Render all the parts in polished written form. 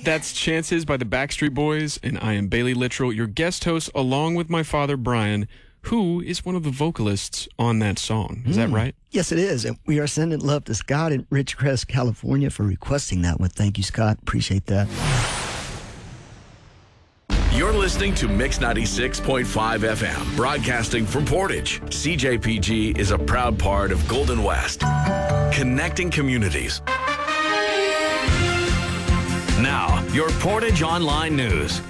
That's Chances by the Backstreet Boys, and I am Bailey Littrell, your guest host, along with my father, Brian, who is one of the vocalists on that song. Is that right? Yes, it is. And we are sending love to Scott in Ridgecrest, California for requesting that one. Thank you, Scott. Appreciate that. You're listening to Mix 96.5 FM, broadcasting from Portage. CJPG is a proud part of Golden West, connecting communities. Now, your Portage Online News.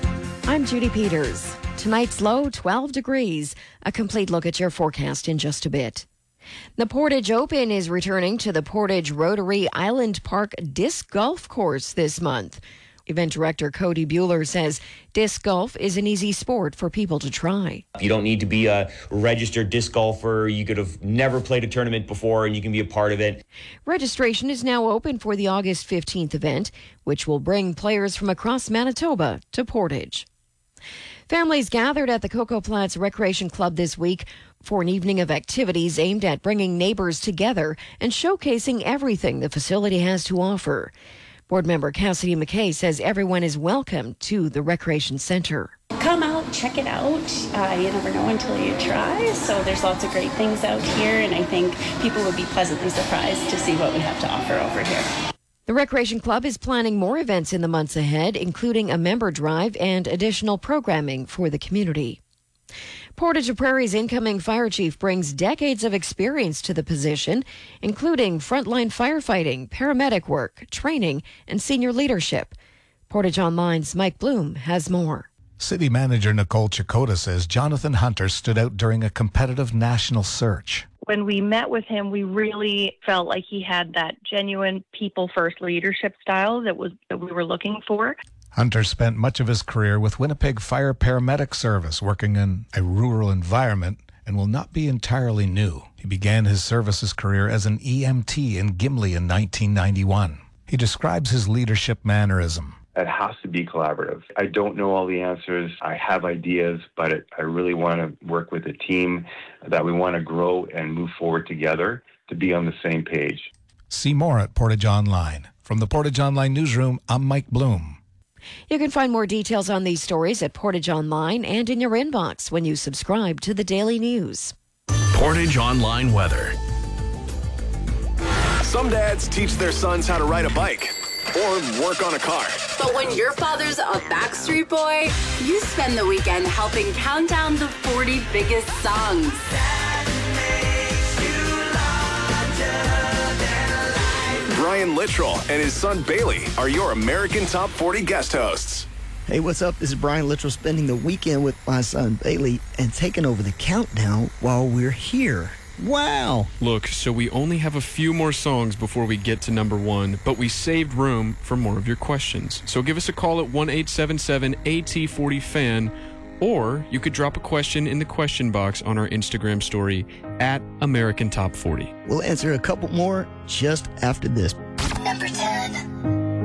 I'm Judy Peters. Tonight's low, 12 degrees. A complete look at your forecast in just a bit. The Portage Open is returning to the Portage Rotary Island Park Disc Golf Course this month. Event director Cody Bueller says disc golf is an easy sport for people to try. You don't need to be a registered disc golfer. You could have never played a tournament before and you can be a part of it. Registration is now open for the August 15th event, which will bring players from across Manitoba to Portage. Families gathered at the Cocoa Flats Recreation Club this week for an evening of activities aimed at bringing neighbors together and showcasing everything the facility has to offer. Board member Cassidy McKay says everyone is welcome to the Recreation Center. Come out, check it out. You never know until you try. So there's lots of great things out here, and I think people would be pleasantly surprised to see what we have to offer over here. The Recreation Club is planning more events in the months ahead, including a member drive and additional programming for the community. Portage Prairie's incoming fire chief brings decades of experience to the position, including frontline firefighting, paramedic work, training, and senior leadership. Portage Online's Mike Bloom has more. City Manager Nicole Chakota says Jonathan Hunter stood out during a competitive national search. When we met with him, we really felt like he had that genuine people-first leadership style that we were looking for. Hunter spent much of his career with Winnipeg Fire Paramedic Service, working in a rural environment, and will not be entirely new. He began his services career as an EMT in Gimli in 1991. He describes his leadership mannerism. It has to be collaborative. I don't know all the answers. I have ideas, but I really want to work with a team that we want to grow and move forward together to be on the same page. See more at Portage Online. From the Portage Online newsroom, I'm Mike Bloom. You can find more details on these stories at Portage Online and in your inbox when you subscribe to the Daily News. Portage Online weather. Some dads teach their sons how to ride a bike or work on a car. But when your father's a Backstreet Boy, you spend the weekend helping count down the 40 biggest songs. Brian Littrell and his son Bailey are your American Top 40 guest hosts. Hey, what's up? This is Brian Littrell spending the weekend with my son Bailey and taking over the countdown while we're here. Wow. Look, so we only have a few more songs before we get to number one, but we saved room for more of your questions. So give us a call at 1-877-AT40-FAN, or you could drop a question in the question box on our Instagram story at American Top 40. We'll answer a couple more just after this. Number 10.